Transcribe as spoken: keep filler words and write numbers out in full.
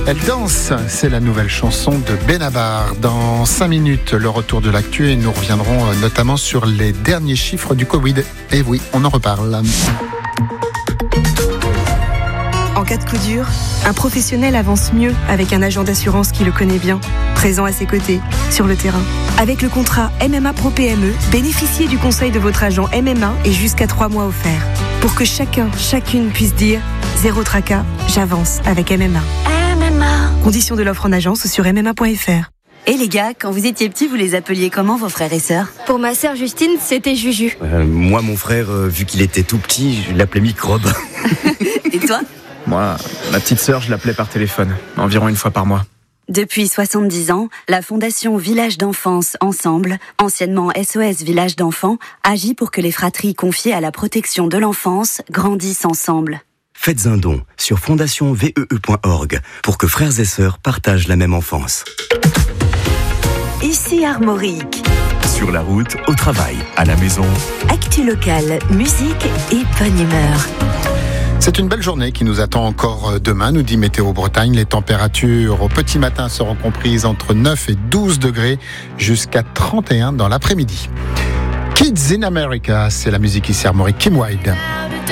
Elle danse, c'est la nouvelle chanson de Benabar. Dans cinq minutes, le retour de l'actu et nous reviendrons notamment sur les derniers chiffres du Covid. Et oui, on en reparle. En cas de coup dur, un professionnel avance mieux avec un agent d'assurance qui le connaît bien, présent à ses côtés, sur le terrain. Avec le contrat M M A Pro P M E, bénéficiez du conseil de votre agent M M A et jusqu'à trois mois offerts. Pour que chacun, chacune puisse dire « Zéro tracas, j'avance avec M M A ». M M A. Conditions de l'offre en agence sur m m a point f r. Et les gars, quand vous étiez petits, vous les appeliez comment vos frères et sœurs ? Pour ma sœur Justine, c'était Juju. Euh, moi, mon frère, euh, vu qu'il était tout petit, je l'appelais Microbe. Et toi ? Moi, ma petite sœur, je l'appelais par téléphone, environ une fois par mois. Depuis soixante-dix ans, la Fondation Village d'Enfance Ensemble, anciennement S O S Village d'Enfants, agit pour que les fratries confiées à la protection de l'enfance grandissent ensemble. Faites un don sur fondation v e e point org pour que frères et sœurs partagent la même enfance. Ici Armorique. Sur la route, au travail, à la maison. Actu locale, musique et bonne humeur. C'est une belle journée qui nous attend encore demain, nous dit Météo Bretagne. Les températures au petit matin seront comprises entre neuf et douze degrés jusqu'à trente et un dans l'après-midi. Kids in America, c'est la musique ici Armorique. Kim Wilde.